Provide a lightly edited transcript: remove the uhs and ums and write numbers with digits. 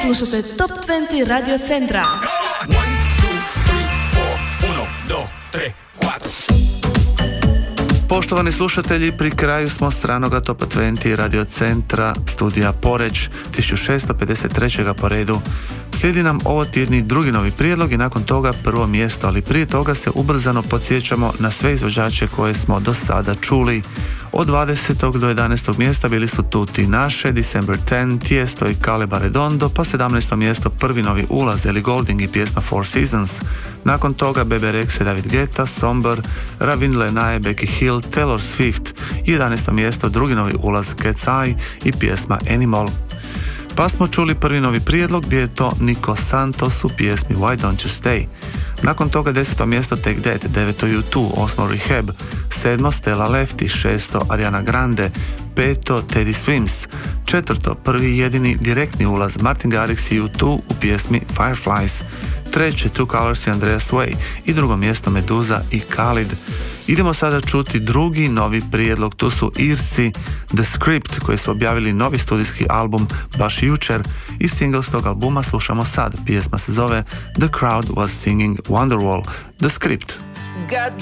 Slušate Top 20 Radio Centra. 1, 2, 3, 4, 1, 2, 3, 4. Poštovani slušatelji, pri kraju smo stranoga Top 20 Radio Centra, studija Poreč, 1653. po redu. Slijedi nam ovo tjedni drugi novi prijedlog i nakon toga prvo mjesto, ali prije toga se ubrzano podsjećamo na sve izvođače koje smo do sada čuli. Od 20. do 11. mjesta bili su tu Tinashe, December 10, Tiesto i Caleb Arredondo, pa 17. mjesto prvi novi ulaz Ellie Goulding i pjesma Four Seasons. Nakon toga Bebe Rexha, David Guetta, Somber, Ravin Lenae, Becky Hill, Taylor Swift, 11. mjesto drugi novi ulaz Cat's Eye i pjesma Animal. Pa smo čuli prvi novi prijedlog, bio je to Nico Santos u pjesmi Why Don't You Stay. Nakon toga 10. mjesto Take That, 9. U2, 8. Rehab, 7. Stella Lefty, 6. Ariana Grande, 5. Teddy Swims, 4. prvi jedini direktni ulaz Martin Garrix i U2 u pjesmi Fireflies, 3. Two Colors i Andreas Way i drugo mjesto Meduza i Khalid. Idemo sada čuti drugi novi prijedlog, tu su Irci The Script koji su objavili novi studijski album baš jučer i single s tog albuma slušamo sad. Pjesma se zove The Crowd Was Singing Wonderwall. The Script.